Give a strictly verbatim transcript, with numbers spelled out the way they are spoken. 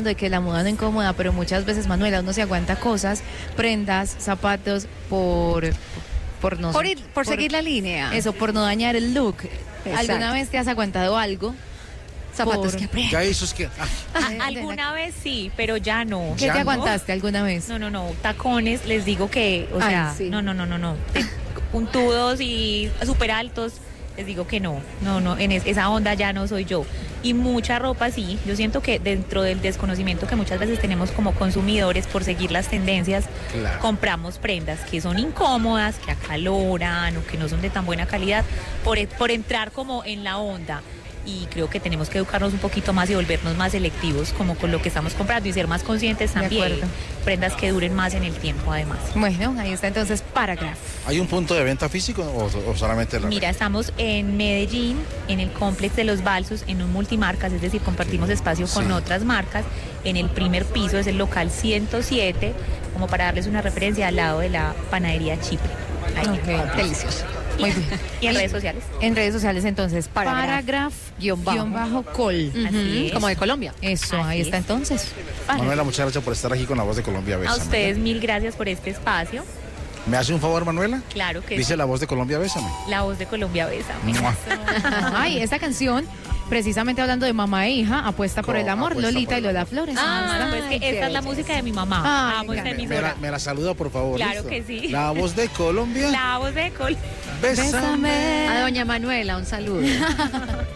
hablando de que la moda no incómoda, pero muchas veces, Manuela, uno se aguanta cosas, prendas, zapatos, por... Por, no por, sé, ir, por, por seguir la línea. Eso, por no dañar el look. Exacto. ¿Alguna vez te has aguantado algo? Zapatos por... que aprietan. Ya eso es que... Ah. Ah, alguna vez sí, pero ya no. ¿Qué ¿Ya te no? aguantaste alguna vez? No, no, no, tacones, les digo que, o Ay, sea, sí. no, no, no, no, no, de- puntudos y súper altos, les digo que no, no, no, en es- esa onda ya no soy yo. Y mucha ropa sí, yo siento que dentro del desconocimiento que muchas veces tenemos como consumidores por seguir las tendencias, Claro. compramos prendas que son incómodas, que acaloran o que no son de tan buena calidad, por, e- por entrar como en la onda. Y creo que tenemos que educarnos un poquito más y volvernos más selectivos como con lo que estamos comprando y ser más conscientes De también. acuerdo. Prendas que duren más en el tiempo además. Bueno, ahí está entonces Paragraph. ¿Hay un punto de venta físico o, o solamente la Mira, estamos en Medellín, en el complex de Los Balsos, en un multimarcas, es decir, compartimos espacio con Sí. otras marcas. En el primer piso es el local ciento siete, como para darles una referencia al lado de la panadería Chipre. Ahí. Ok, Delicioso. muy bien. Y en redes sociales. En redes sociales entonces, Paragraph, Paragraph, guión bajo. guión bajo col. Así es. Como de Colombia. Eso, Así ahí está es. entonces. Manuela, muchas gracias por estar aquí con La Voz de Colombia. A Bésame. ustedes mil gracias por este espacio. ¿Me hace un favor, Manuela? Claro que Dice sí. La Voz de Colombia, bésame. La Voz de Colombia, bésame. Mua. Ay, esta canción, precisamente hablando de mamá e hija, apuesta por Co- el amor, apuesta Lolita por y el Lola amor. Flores. Ah, Ahí está. pues que Ay, qué esta es la belleza. música de mi mamá. Ay, Amo esta me- Me, emisora. la, me la saluda, por favor. Claro ¿listo? que sí. La Voz de Colombia, La Voz de Colombia. bésame. A doña Manuela, un saludo.